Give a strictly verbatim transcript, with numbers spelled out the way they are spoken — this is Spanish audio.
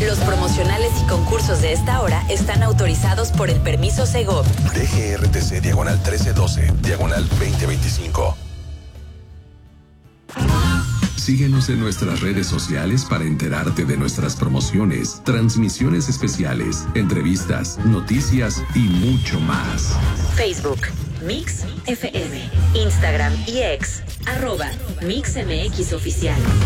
Los promocionales y concursos de esta hora están autorizados por el permiso Segov. D G R T C diagonal trece doce, diagonal veinte veinticinco. Síguenos en nuestras redes sociales para enterarte de nuestras promociones, transmisiones especiales, entrevistas, noticias y mucho más. Facebook, Mix F M. Instagram y X, arroba Mix M X Oficial.